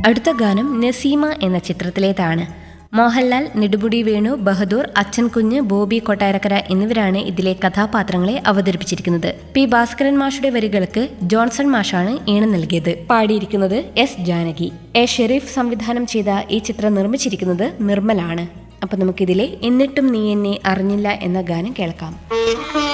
അടുത്ത ഗാനം നസീമ എന്ന ചിത്രത്തിലേതാണ്. മോഹൻലാൽ, നെടുമുടി വേണു, ബഹദൂർ, അച്ഛൻ കുഞ്ഞ്, ബോബി കൊട്ടാരക്കര എന്നിവരാണ് ഇതിലെ കഥാപാത്രങ്ങളെ അവതരിപ്പിച്ചിരിക്കുന്നത്. പി ഭാസ്കരൻ മാഷുടെ വരികൾക്ക് ജോൺസൺ മാഷാണ് ഈണം നൽകിയത്. പാടിയിരിക്കുന്നത് എസ് ജാനകി. എ ഷെരീഫ് സംവിധാനം ചെയ്ത ഈ ചിത്രം നിർമ്മിച്ചിരിക്കുന്നത് നിർമ്മലാണ്. അപ്പൊ നമുക്കിതിലെ എന്നിട്ടും നീ എന്നെ അറിഞ്ഞില്ല എന്ന ഗാനം കേൾക്കാം.